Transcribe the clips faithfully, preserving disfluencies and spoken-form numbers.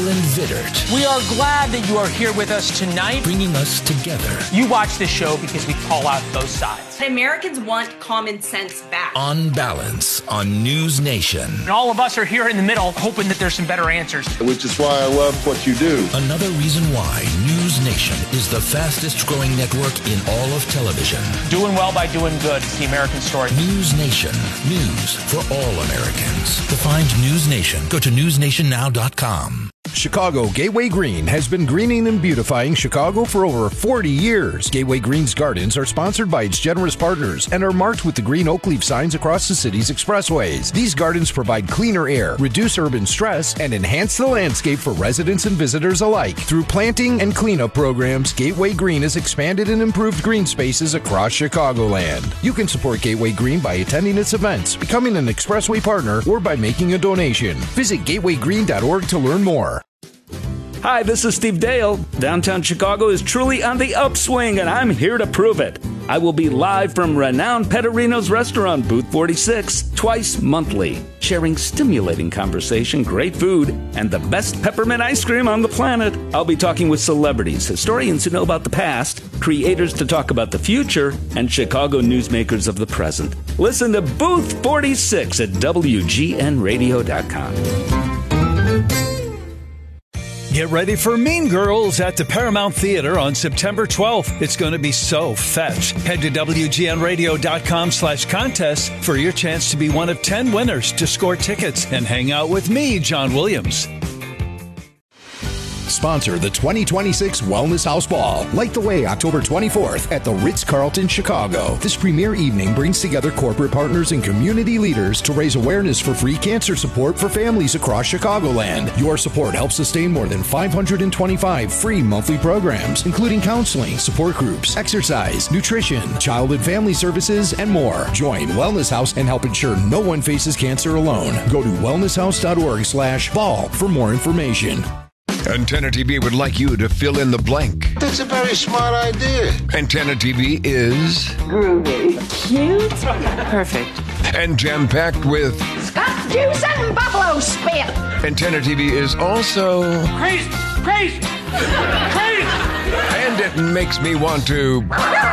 Leland Vittert. We are glad that you are here with us tonight. Bringing us together. You watch this show because we call out both sides. Americans want common sense back. On Balance on News Nation. And all of us are here in the middle hoping that there's some better answers. Which is why I love what you do. Another reason why News Nation is the fastest growing network in all of television. Doing well by doing good. It's the American story. News Nation. News for all Americans. To find News Nation, go to news nation now dot com. Chicago Gateway Green has been greening and beautifying Chicago for over forty years. Gateway Green's gardens are sponsored by its generous partners and are marked with the green oak leaf signs across the city's expressways. These gardens provide cleaner air, reduce urban stress, and enhance the landscape for residents and visitors alike. Through planting and cleanup programs, Gateway Green has expanded and improved green spaces across Chicagoland. You can support Gateway Green by attending its events, becoming an expressway partner, or by making a donation. Visit gateway green dot org to learn more. Hi, this is Steve Dale. Downtown Chicago is truly on the upswing, and I'm here to prove it. I will be live from renowned Petterino's restaurant, Booth forty-six, twice monthly, sharing stimulating conversation, great food, and the best peppermint ice cream on the planet. I'll be talking with celebrities, historians who know about the past, creators to talk about the future, and Chicago newsmakers of the present. Listen to Booth forty-six at W G N radio dot com. Get ready for Mean Girls at the Paramount Theater on September twelfth. It's going to be so fetch. Head to W G N radio dot com slash contest for your chance to be one of ten winners to score tickets and hang out with me, John Williams. Sponsor the twenty twenty-six Wellness House Ball. Light the way October twenty-fourth at the Ritz-Carlton, Chicago. This premier evening brings together corporate partners and community leaders to raise awareness for free cancer support for families across Chicagoland. Your support helps sustain more than five hundred twenty-five free monthly programs, including counseling, support groups, exercise, nutrition, child and family services, and more. Join Wellness House and help ensure no one faces cancer alone. Go to wellness house dot org slash ball for more information. Antenna T V would like you to fill in the blank. That's a very smart idea. Antenna T V is groovy, cute, perfect, and jam-packed with Scotch juice and buffalo spit. Antenna T V is also crazy, crazy, crazy, and it makes me want to.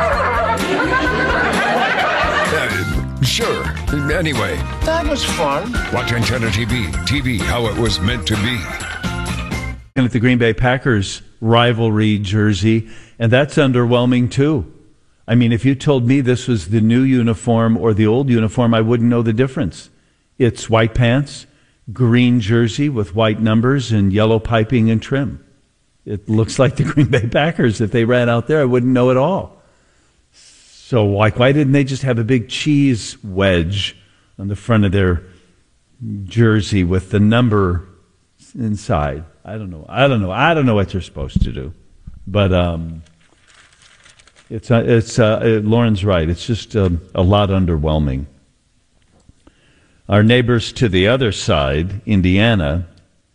uh, sure. Anyway, that was fun. Watch Antenna T V. T V how it was meant to be. And at the Green Bay Packers rivalry jersey, and that's underwhelming too. I mean, if you told me this was the new uniform or the old uniform, I wouldn't know the difference. It's white pants, green jersey with white numbers and yellow piping and trim. It looks like the Green Bay Packers. If they ran out there, I wouldn't know at all. So like, why didn't they just have a big cheese wedge on the front of their jersey with the number inside? I don't know. I don't know. I don't know what you're supposed to do, but um, it's uh, it's uh, uh, Lauren's right. It's just uh, a lot underwhelming. Our neighbors to the other side, Indiana,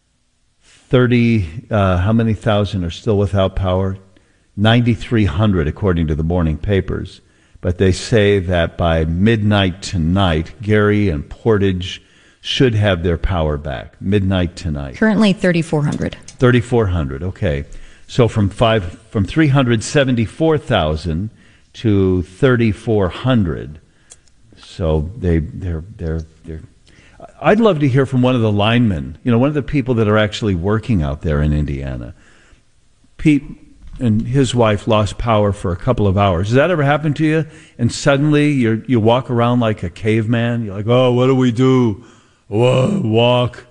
thirty. Uh, how many thousand are still without power? ninety-three hundred, according to the morning papers. But they say that by midnight tonight, Gary and Portage should have their power back. Midnight tonight. Currently thirty-four hundred. thirty-four hundred, okay. So from five from three hundred seventy-four thousand to thirty-four hundred. So they they're they're they're I'd love to hear from one of the linemen, you know, one of the people that are actually working out there in Indiana. Pete and his wife lost power for a couple of hours. Has that ever happened to you? And suddenly you you walk around like a caveman. You're like, oh, what do we do? Walk,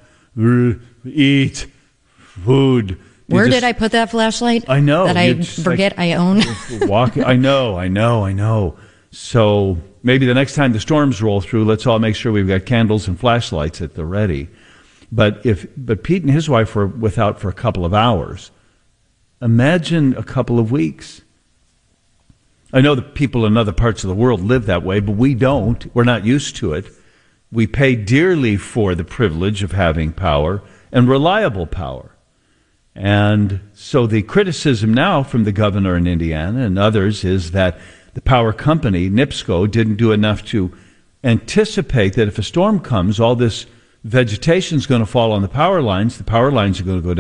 eat, food. You Where just, did I put that flashlight? I know. That I forget like, I own. walk, I know, I know, I know. So maybe the next time the storms roll through, let's all make sure we've got candles and flashlights at the ready. But if but Pete and his wife were without for a couple of hours. Imagine a couple of weeks. I know that people in other parts of the world live that way, but we don't. We're not used to it. We pay dearly for the privilege of having power and reliable power. And so the criticism now from the governor in Indiana and others is that the power company, NIPSCO, didn't do enough to anticipate that if a storm comes, all this vegetation is going to fall on the power lines. The power lines are going to go